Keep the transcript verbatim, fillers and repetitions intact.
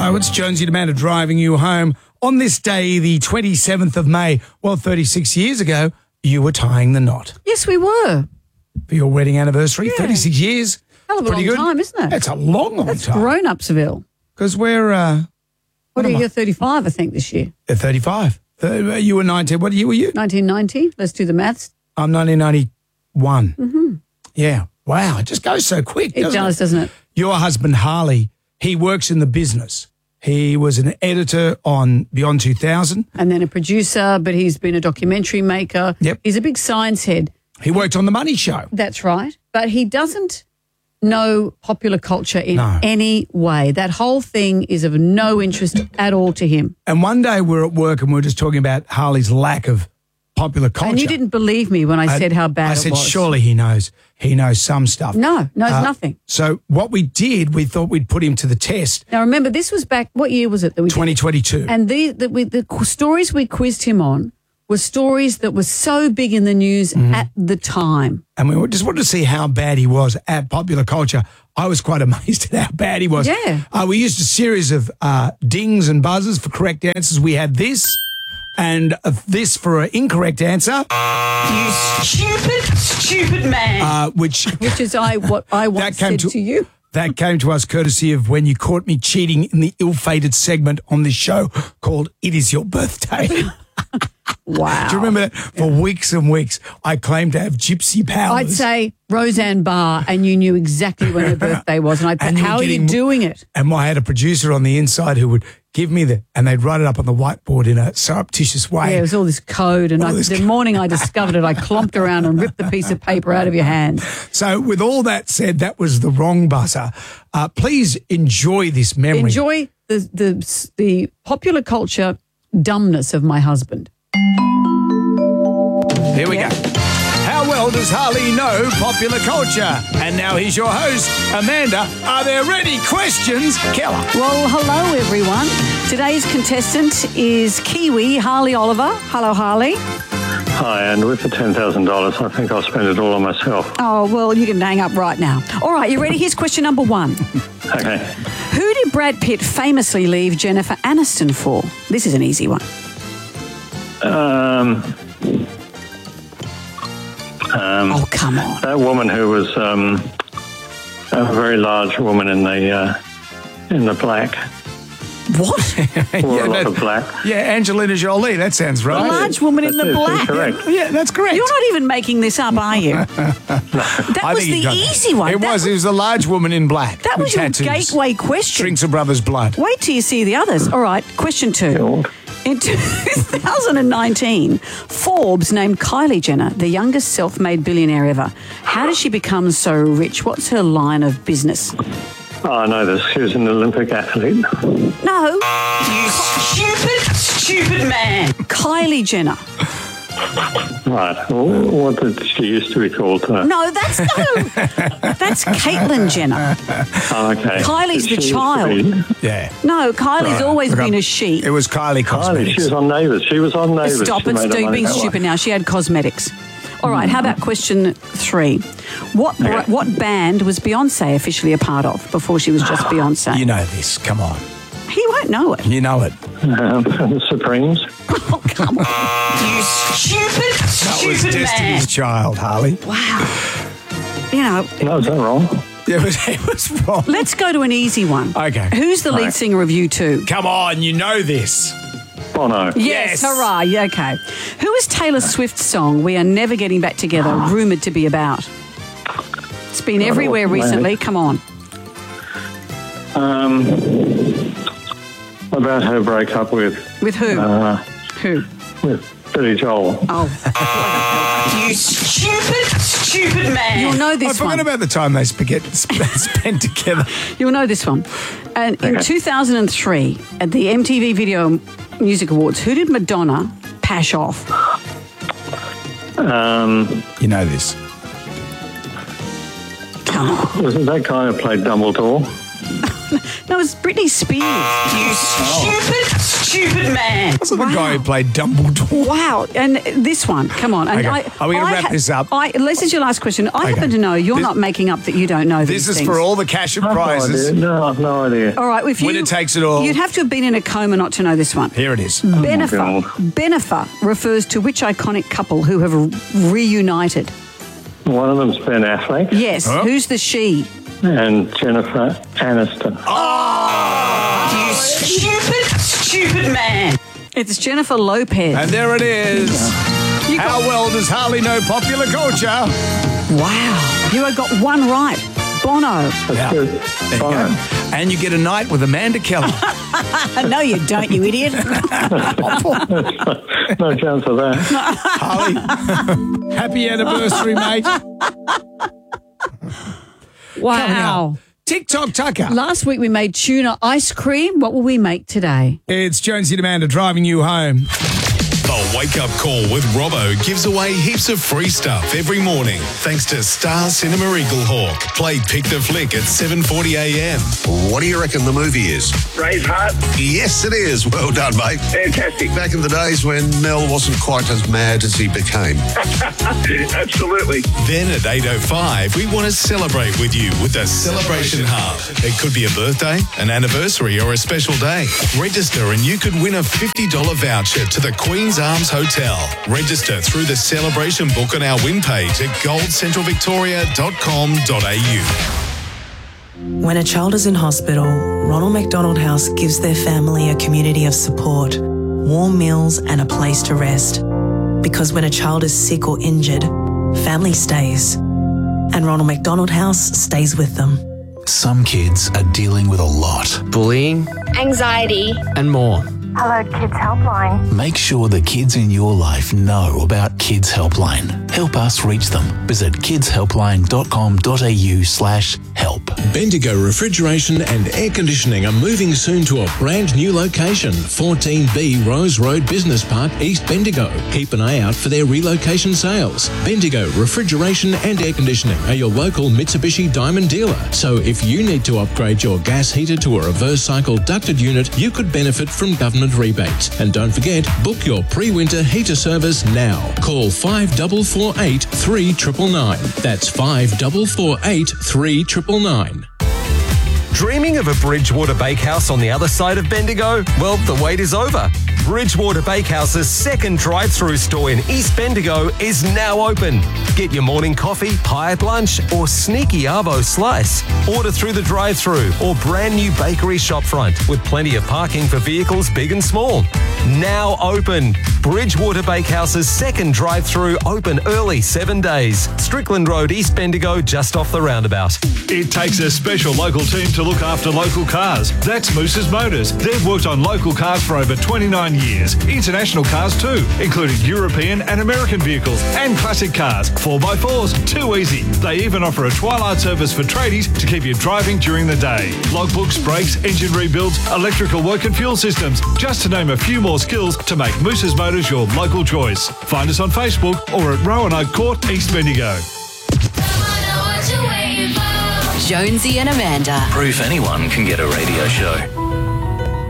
Hello, it's Jonesy and Amanda driving you home. On this day, the twenty-seventh of May, well, thirty-six years ago, you were tying the knot. Yes, we were. For your wedding anniversary, Yeah. thirty-six years. Hell of a Pretty long good. time, isn't it? That's a long, long That's time. grown-upsville. Because we're uh, What are am I? you, thirty-five, I think, this year? uh, thirty-five. Uh, you were nineteen. What year were you? nineteen ninety. Let's do the maths. I'm nineteen ninety-one. Mm-hmm. Yeah. Wow, it just goes so quick, It doesn't does, it? doesn't it? Your husband, Harley, he works in the business. He was an editor on Beyond two thousand. And then a producer, but he's been a documentary maker. Yep. He's a big science head. He worked on The Money Show. That's right. But he doesn't know popular culture in No. any way. That whole thing is of no interest at all to him. And one day we we're at work and we were just talking about Harley's lack of popular culture. And you didn't believe me when I, said how bad I it said, was. surely he knows. He knows some stuff. No, knows Uh, nothing. So what we did, we thought we'd put him to the test. Now, remember, this was back, what year was it that we did? twenty twenty-two. And the, the, we, the qu- stories we quizzed him on were stories that were so big in the news Mm-hmm. at the time. And we just wanted to see how bad he was at popular culture. I was quite amazed at how bad he was. Yeah. Uh, we used a series of uh, dings and buzzers for correct answers. We had this and uh, this for an incorrect answer, You stupid, stupid man. uh, which Which is I what I once came said to- to, you. that came to us courtesy of when you caught me cheating in the ill-fated segment on this show called It Is Your Birthday. Wow. Do you remember that? For weeks and weeks, I claimed to have gypsy powers. I'd say Roseanne Barr, and you knew exactly when her birthday was. And I'd And say, you were how are you getting- doing it? And I had a producer on the inside who would give me the, and they'd write it up on the whiteboard in a surreptitious way. Yeah, it was all this code. And All I, this the co- morning I discovered it, I clomped around and ripped the piece of paper out of your hands. So with all that said, that was the wrong buzzer. Uh, please enjoy this memory. Enjoy the, the, the popular culture dumbness of my husband. Here we Yeah. go. How well does Harley know popular culture? And now here's your host, Amanda. Are there any questions? Keller. Well, hello, everyone. Today's contestant is Kiwi Harley Oliver. Hello, Harley. Hi, and with the ten thousand dollars, I think I'll spend it all on myself. Oh, well, you can hang up right now. All right, you ready? Here's question number one. Okay. Who did Brad Pitt famously leave Jennifer Aniston for? This is an easy one. Um, um, Oh, come on. that woman who was um, a very large woman in the uh, in the black, What? wore a lot that- of black. Yeah, Angelina Jolie. That sounds A right. large woman in the That's it, black. correct. Yeah, that's correct. You're not even making this up, are you? That I was think the you got that. easy one. It that was. It was a large woman in black. That with was your tattoos. gateway question. Drinks her brother's blood. Wait till you see the others. All right, question two. Sure. In two thousand nineteen, Forbes named Kylie Jenner the youngest self-made billionaire ever. How did she become so rich? What's her line of business? Oh, I know this. She was an Olympic athlete. No. You stupid, stupid man. Kylie Jenner. Right. Well, what did she used to be called? Uh, No, that's no. That's Caitlyn Jenner. oh, okay. Kylie's She the used to child. be- Yeah. No, Kylie's always Look, been I'm- a she. It was Kylie Kylie, Cosmetics. she was on Neighbours. She was on Neighbours. Stop She it, made her Stu, money being that way. stupid now. She had cosmetics. All right, how about question three? What br- Okay. what band was Beyonce officially a part of before she was just Beyonce? You know this. Come on. He won't know it. You know it. Um, the Supremes. Oh, come on. You stupid, That was Destiny's Child, Harley. Wow. You know, No, is that wrong? It was, it was wrong. let's go to an easy one. Okay. Who's the lead Right. singer of U two? Come on, you know this. Bono. Yes. Hurrah. Yeah, okay. Who is Taylor Swift's song We Are Never Getting Back Together rumoured to be about? It's been everywhere man. recently. Come on. Um, about her breakup with With who? uh, who? with Billy Joel. Oh. You stupid, stupid man. You'll know I this forgot one. about the time they spaghetti spent together. You'll know this one. And in Okay. two thousand three, at the M T V Video Music Awards, who did Madonna pash off? Um, You know this. Come on. was it that guy who played Dumbledore? No, it's Britney Spears. You stupid, stupid man. That's the guy who played Dumbledore. Wow. And this one, come on. And Okay. I, Are we gonna I wrap this up? I, this is your last question. I Okay. happen to know you're This- not making up that you don't know these This is things. for all the cash and No prizes. idea. No, I've no idea. All right, if you, Winner takes it all. You'd have to have been in a coma not to know this one. Here it is. Benefer. God. Benefer refers to which iconic couple who have re- reunited? One of them's Ben Affleck Yes. Huh? Who's the she? and Jennifer Aniston. You stupid, stupid man. It's Jennifer Lopez. And there it is. You How got, well does Harley know popular culture? wow. You have got one right. Bono. That's Yeah. good. There you Fine. go. And you get a night with Amanda Keller. No, you don't, you idiot. No chance of that. Harley, happy anniversary, mate. Wow. TikTok Tucker. Last week we made tuna ice cream. What will we make today? It's Jonesy and Amanda driving you home. The Wake Up Call with Robbo gives away heaps of free stuff every morning thanks to Star Cinema Eaglehawk. Play Pick the Flick at seven forty a m. What do you reckon the movie is? Braveheart, Yes, it is. Well done, mate. fantastic. Back in the days when Mel wasn't quite as mad as he became. Absolutely. Then at eight oh five, we want to celebrate with you with the Celebration Hub. It could be a birthday, an anniversary, or a special day. Register and you could win a fifty dollars voucher to the Queen's Arms Hotel. Register through the celebration book on our win page at gold central victoria dot com dot a u. When a child is in hospital, Ronald McDonald House gives their family a community of support, warm meals and a place to rest. Because when a child is sick or injured, family stays. And Ronald McDonald House stays with them. Some kids are dealing with a lot. bullying, anxiety, and more. Hello Kids Helpline. Make sure the kids in your life know about Kids Helpline. Help us reach them. Visit kidshelpline dot com dot a u slash help. Bendigo Refrigeration and Air Conditioning are moving soon to a brand new location, fourteen B Rose Road Business Park, East Bendigo. Keep an eye out for their relocation sales. Bendigo Refrigeration and Air Conditioning are your local Mitsubishi Diamond dealer. So if you need to upgrade your gas heater to a reverse cycle ducted unit, you could benefit from government rebates. And don't forget, book your pre-winter heater service now. Call five four four eight, three nine nine nine. That's five four four eight, three nine nine nine. Dreaming of a Bridgewater Bakehouse on the other side of Bendigo? Well, the wait is over. Bridgewater Bakehouse's second drive-through store in East Bendigo is now open. Get your morning coffee, pie at lunch, or sneaky arvo slice. Order through the drive-through or brand new bakery shopfront with plenty of parking for vehicles big and small. Now open. Bridgewater Bakehouse's second drive-through open early seven days. Strickland Road, East Bendigo, just off the roundabout. It takes a special local team to look after local cars. That's Moose's Motors. They've worked on local cars for over twenty-nine years. International cars too, including European and American vehicles and classic cars. four by fours, too easy. They even offer a twilight service for tradies to keep you driving during the day. Logbooks, brakes, engine rebuilds, electrical work and fuel systems, just to name a few more skills to make Moose's Motors your local choice. Find us on Facebook or at Roanoke Court, East Bendigo. Jonesy and Amanda. Proof anyone can get a radio show.